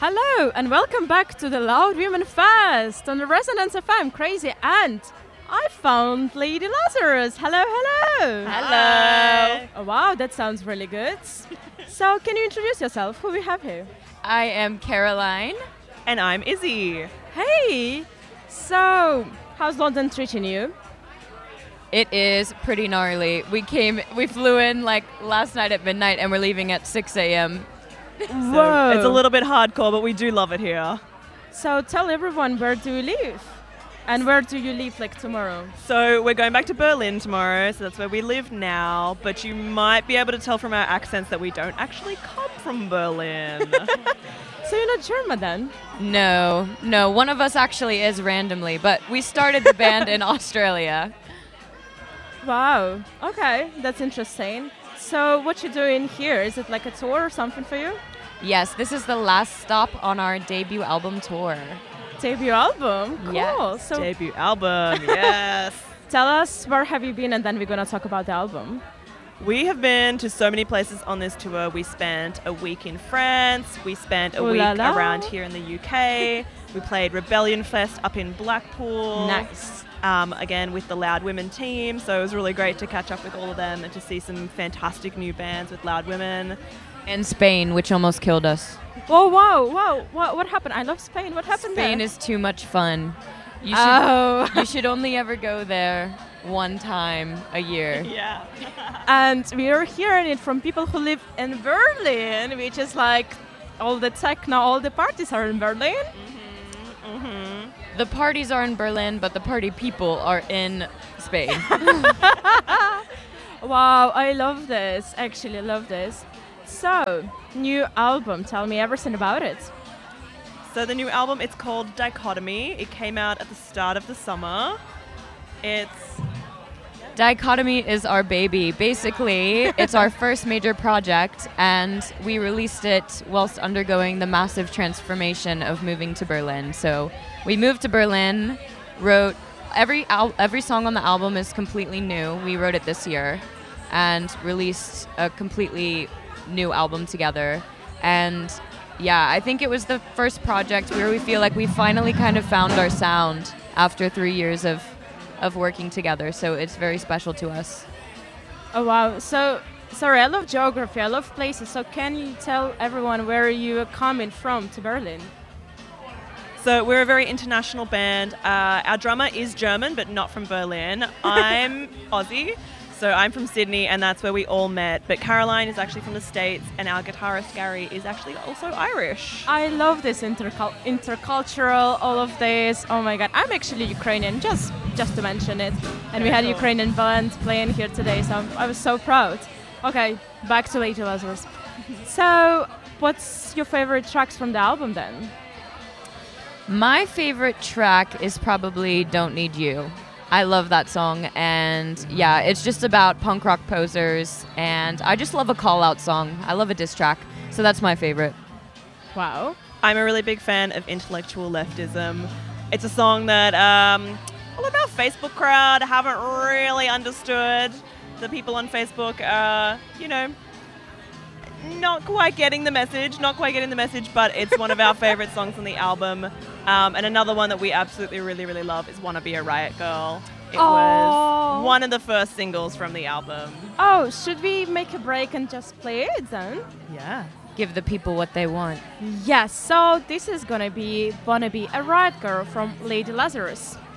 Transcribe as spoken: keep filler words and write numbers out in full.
Hello and welcome back to the Loud Women Fest on the Resonance F M Crazy and I found Lady Lazarus. Hello, hello. Hello. Oh, wow, that sounds really good. So can you introduce yourself? Who we have here? I am Caroline. And I'm Izzy. Hey. So how's London treating you? It is pretty gnarly. We came, we flew in like last night at midnight and we're leaving at six a.m. Whoa. It's a little bit hardcore, but we do love it here. So tell everyone, where do you live? And where do you leave like tomorrow? So we're going back to Berlin tomorrow, so that's where we live now. But you might be able to tell from our accents that we don't actually come from Berlin. So you're not German then? No, no, one of us actually is randomly, but we started the band in Australia. Wow. Okay, that's interesting. So what you doing here? Is it like a tour or something for you? Yes, this is the last stop on our debut album tour. Debut album? Cool. Yes. So Debut album, yes. tell us, where have you been, and then we're going to talk about the album. We have been to so many places on this tour. We spent a week in France. We spent a Ooh week la la. around here in the U K. We played Rebellion Fest up in Blackpool. Nice. Um, again, with the Loud Women team. So it was really great to catch up with all of them and to see some fantastic new bands with Loud Women. And Spain, which almost killed us. Oh, wow, wow. What, what happened? I love Spain. What happened Spain there? is too much fun. You should, Oh. you should only ever go there one time a year. Yeah. And we are hearing it from people who live in Berlin, which is like all the techno, all the parties are in Berlin. Mm-hmm. The parties are in Berlin, but the party people are in Spain. Wow, I love this. Actually, I love this. So, new album. Tell me everything about it. So the new album, it's called Dichotomy. It came out at the start of the summer. It's Dichotomy is our baby. Basically, it's our first major project, and we released it whilst undergoing the massive transformation of moving to Berlin. So we moved to Berlin, wrote every al- every song on the album is completely new. We wrote it this year, and released a completely new album together. And yeah, I think it was the first project where we feel like we finally kind of found our sound after three years of of working together, so it's very special to us. Oh, wow. So, sorry, I love geography. I love places. So, can you tell everyone where you are coming from to Berlin? So we're a very international band. Uh, our drummer is German, but not from Berlin. I'm Aussie, so I'm from Sydney, and that's where we all met. But Caroline is actually from the States, and our guitarist Gary is actually also Irish. I love this intercul- intercultural, all of this. Oh my god, I'm actually Ukrainian, just just to mention it. And we had a cool. Ukrainian band playing here today, so I'm, I was so proud. Okay, back to Lady Lazarus. So, what's your favorite tracks from the album then? My favorite track is probably Don't Need You. I love that song, and yeah, it's just about punk rock posers, and I just love a call-out song. I love a diss track, so that's my favorite. Wow. I'm a really big fan of Intellectual Leftism. It's a song that um, all of our Facebook crowd haven't really understood. The people on Facebook are, you know, not quite getting the message, not quite getting the message, but it's one of our favorite songs on the album. Um, and another one that we absolutely really, really love is Wanna Be a Riot Girl. It Aw. was one of the first singles from the album. Oh, should we make a break and just play it then? Yeah. Give the people what they want. Yes, so this is gonna be Wanna Be a Riot Girl from Lady Lazarus.